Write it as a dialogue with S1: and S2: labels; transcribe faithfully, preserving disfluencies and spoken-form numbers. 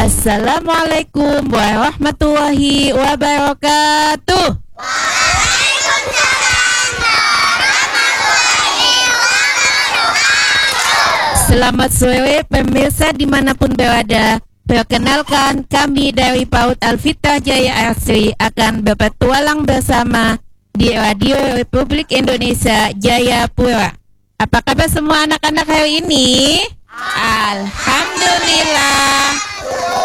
S1: Assalamualaikum warahmatullahi wabarakatuh. Selamat sore pemirsa dimanapun berada. Perkenalkan, kami dari PAUD Alfitrah Jaya Asri akan berpetualang bersama di Radio Republik Indonesia Jayapura. Apa kabar semua anak-anak hari ini? Alhamdulillah.